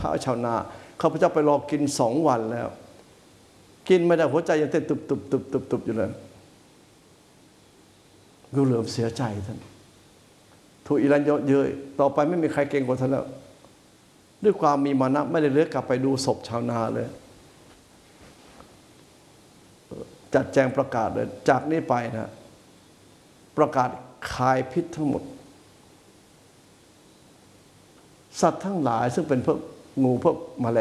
ชาวนาข้าพเจ้าไปรอกิน2 วันแล้วกินไม่ได้หัวใจยังเต้นตุบอยู่เลยงูเหลือมเสียใจท่านถูกอิรันเยอะเย้ยต่อไปไม่มีใครเก่งกว่าท่านแล้วด้วยความมีมานะไม่ได้เลือกกลับไปดูศพชาวนาเลยจัดแจงประกาศเลยจากนี้ไปนะประกาศคายพิษทั้งหมดสัตว์ทั้งหลายซึ่งเป็นพวกงูพวกแมล